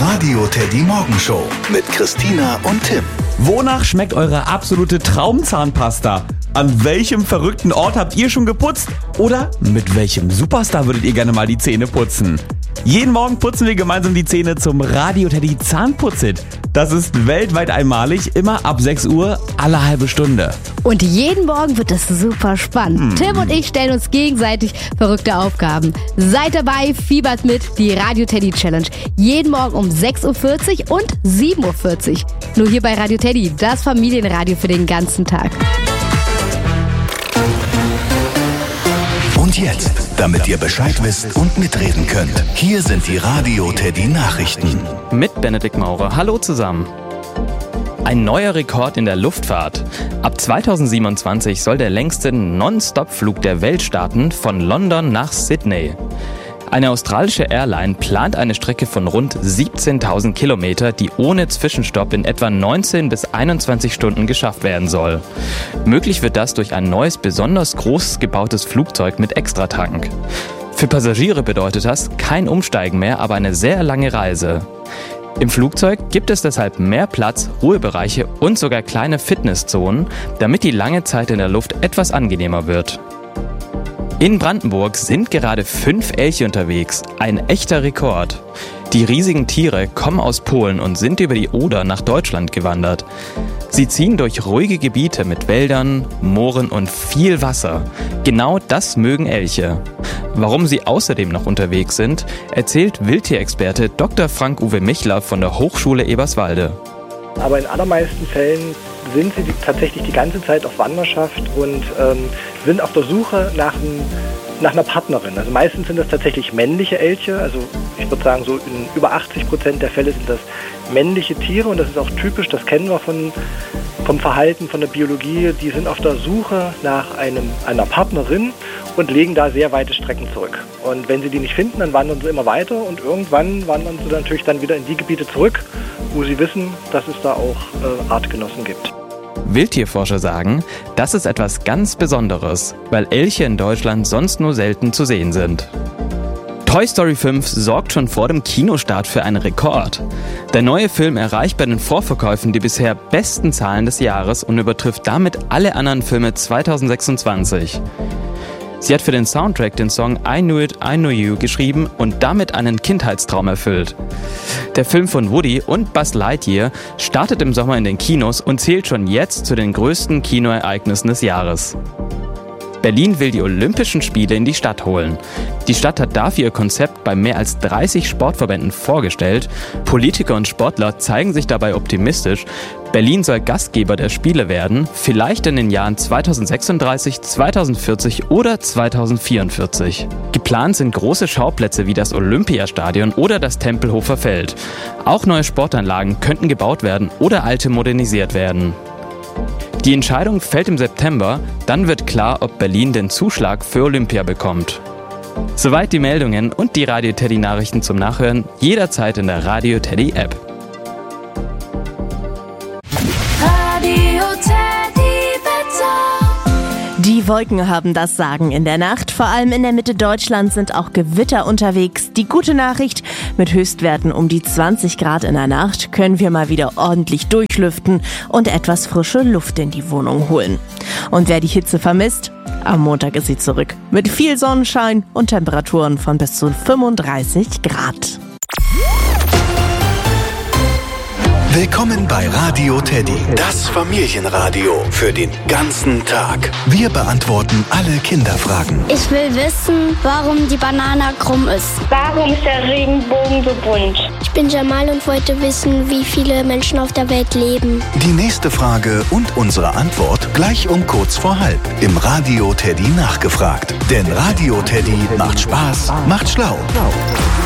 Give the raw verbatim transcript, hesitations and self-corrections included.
Radio Teddy Morgenshow mit Christina und Tim. Wonach schmeckt eure absolute Traumzahnpasta? An welchem verrückten Ort habt ihr schon geputzt? Oder mit welchem Superstar würdet ihr gerne mal die Zähne putzen? Jeden Morgen putzen wir gemeinsam die Zähne zum Radio Teddy Zahnputzit. Das ist weltweit einmalig, immer ab sechs Uhr, alle halbe Stunde. Und jeden Morgen wird es super spannend. Hm. Tim und ich stellen uns gegenseitig verrückte Aufgaben. Seid dabei, fiebert mit, die Radio Teddy Challenge. Jeden Morgen um sechs Uhr vierzig und sieben Uhr vierzig. Nur hier bei Radio Teddy, das Familienradio für den ganzen Tag. Und jetzt, damit ihr Bescheid wisst und mitreden könnt, hier sind die Radio Teddy Nachrichten. Mit Benedikt Maurer. Hallo zusammen. Ein neuer Rekord in der Luftfahrt. Ab zweitausendsiebenundzwanzig soll der längste Non-Stop-Flug der Welt starten, von London nach Sydney. Eine australische Airline plant eine Strecke von rund siebzehntausend Kilometer, die ohne Zwischenstopp in etwa neunzehn bis einundzwanzig Stunden geschafft werden soll. Möglich wird das durch ein neues, besonders groß gebautes Flugzeug mit Extratank. Für Passagiere bedeutet das kein Umsteigen mehr, aber eine sehr lange Reise. Im Flugzeug gibt es deshalb mehr Platz, Ruhebereiche und sogar kleine Fitnesszonen, damit die lange Zeit in der Luft etwas angenehmer wird. In Brandenburg sind gerade fünf Elche unterwegs, ein echter Rekord. Die riesigen Tiere kommen aus Polen und sind über die Oder nach Deutschland gewandert. Sie ziehen durch ruhige Gebiete mit Wäldern, Mooren und viel Wasser. Genau das mögen Elche. Warum sie außerdem noch unterwegs sind, erzählt Wildtierexperte Doktor Frank-Uwe Michler von der Hochschule Eberswalde. Aber in allermeisten Fällen sind sie die, tatsächlich die ganze Zeit auf Wanderschaft und ähm, sind auf der Suche nach, ein, nach einer Partnerin. Also meistens sind das tatsächlich männliche Elche. Also ich würde sagen, so in über achtzig Prozent der Fälle sind das männliche Tiere und das ist auch typisch, das kennen wir von, vom Verhalten, von der Biologie. Die sind auf der Suche nach einem, einer Partnerin und legen da sehr weite Strecken zurück. Und wenn sie die nicht finden, dann wandern sie immer weiter und irgendwann wandern sie natürlich dann wieder in die Gebiete zurück, wo sie wissen, dass es da auch äh, Artgenossen gibt. Wildtierforscher sagen, das ist etwas ganz Besonderes, weil Elche in Deutschland sonst nur selten zu sehen sind. Toy Story fünf sorgt schon vor dem Kinostart für einen Rekord. Der neue Film erreicht bei den Vorverkäufen die bisher besten Zahlen des Jahres und übertrifft damit alle anderen Filme zweitausendsechsundzwanzig. Sie hat für den Soundtrack den Song I Knew It, I Know You geschrieben und damit einen Kindheitstraum erfüllt. Der Film von Woody und Buzz Lightyear startet im Sommer in den Kinos und zählt schon jetzt zu den größten Kinoereignissen des Jahres. Berlin will die Olympischen Spiele in die Stadt holen. Die Stadt hat dafür ihr Konzept bei mehr als dreißig Sportverbänden vorgestellt. Politiker und Sportler zeigen sich dabei optimistisch. Berlin soll Gastgeber der Spiele werden, vielleicht in den Jahren zweitausendsechsunddreißig, zweitausendvierzig oder zweitausendvierundvierzig. Geplant sind große Schauplätze wie das Olympiastadion oder das Tempelhofer Feld. Auch neue Sportanlagen könnten gebaut werden oder alte modernisiert werden. Die Entscheidung fällt im September, dann wird klar, ob Berlin den Zuschlag für Olympia bekommt. Soweit die Meldungen und die Radio Teddy Nachrichten zum Nachhören, jederzeit in der Radio Teddy App. Radio Teddy Wetter. Die Wolken haben das Sagen in der Nacht. Vor allem in der Mitte Deutschlands sind auch Gewitter unterwegs. Die gute Nachricht, mit Höchstwerten um die zwanzig Grad in der Nacht können wir mal wieder ordentlich durchlüften und etwas frische Luft in die Wohnung holen. Und wer die Hitze vermisst, am Montag ist sie zurück. Mit viel Sonnenschein und Temperaturen von bis zu fünfunddreißig Grad. Willkommen bei Radio Teddy, das Familienradio für den ganzen Tag. Wir beantworten alle Kinderfragen. Ich will wissen, warum die Banane krumm ist. Warum ist der Regenbogen so bunt? Ich bin Jamal und wollte wissen, wie viele Menschen auf der Welt leben. Die nächste Frage und unsere Antwort gleich um kurz vor halb im Radio Teddy nachgefragt. Denn Radio Teddy macht Spaß, macht schlau.